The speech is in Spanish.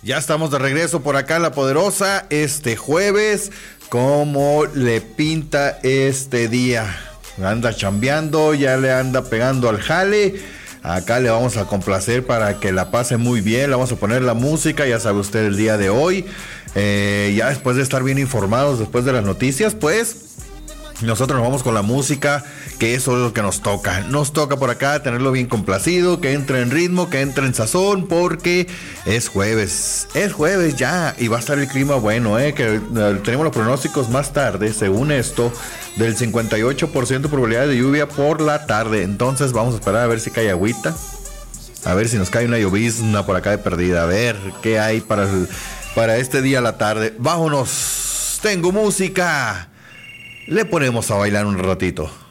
Ya estamos de regreso por acá en La Poderosa este jueves. ¿Cómo le pinta este día? Anda chambeando, ya le anda pegando al jale. Acá le vamos a complacer para que la pase muy bien. Le vamos a poner la música, ya sabe usted, el día de hoy. Ya después de estar bien informados, después de las noticias, pues nosotros nos vamos con la música, que eso es lo que nos toca. Nos toca por acá tenerlo bien complacido, que entre en ritmo, que entre en sazón, porque es jueves ya, y va a estar el clima bueno, que tenemos los pronósticos más tarde, según esto, del 58% probabilidad de lluvia por la tarde. Entonces vamos a esperar a ver si cae agüita, a ver si nos cae una llovizna por acá de perdida, a ver qué hay para este día a la tarde. Vámonos, tengo música. Le ponemos a bailar un ratito.